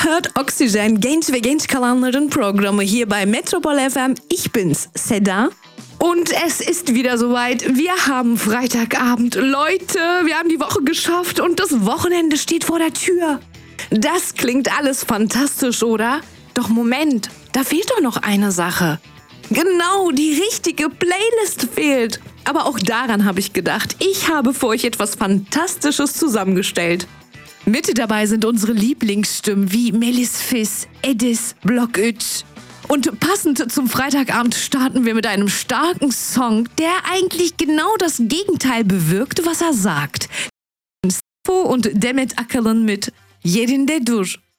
Ihr hört Oxygen, Genç ve Genç Kalanların Programme hier bei Metropol FM. Ich bin's, Seda. Und es ist wieder soweit. Wir haben Freitagabend. Leute, wir haben die Woche geschafft und das Wochenende steht vor der Tür. Das klingt alles fantastisch, oder? Doch Moment, da fehlt doch noch eine Sache. Genau, die richtige Playlist fehlt. Aber auch daran habe ich gedacht. Ich habe für euch etwas Fantastisches zusammengestellt. Mit dabei sind unsere Lieblingsstimmen wie Melis Fiss, Edis, Blockütsch. Und passend zum Freitagabend starten wir mit einem starken Song, der eigentlich genau das Gegenteil bewirkt, was er sagt. Safo und Demet Akalın mit Yerinde Dur.